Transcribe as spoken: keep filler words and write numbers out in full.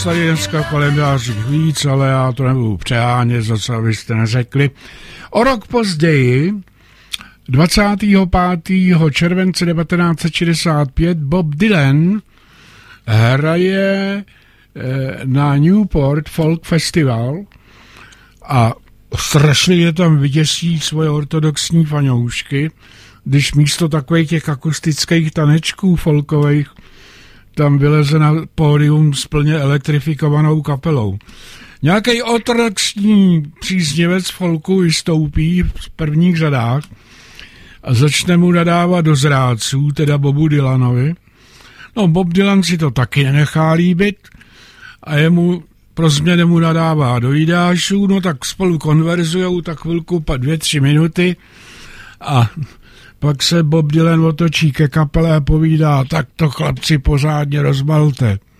tady dneska kalendářích víc, ale já to nebudu přehánět, zase abyste neřekli. O rok později, dvacátého pátého července devatenáct set šedesát pět, Bob Dylan hraje na Newport Folk Festival a strašně tam vyděsí svoje ortodoxní fanoušky, když místo takových těch akustických tanečků folkových tam vyleze na pódium s plně elektrifikovanou kapelou. Nějaký ortodoxní příznivec folku vystoupí v prvních řadách a začne mu nadávat do zrádců, teda Bobu Dylanovi. No, Bob Dylan si to taky nenechá líbit a jemu pro změnu mu nadává do jídášů, no tak spolu konverzujou tak chvilku, dvě, tři minuty a pak se Bob Dylan otočí ke kapele a povídá, tak to chlapci pořádně rozbalte.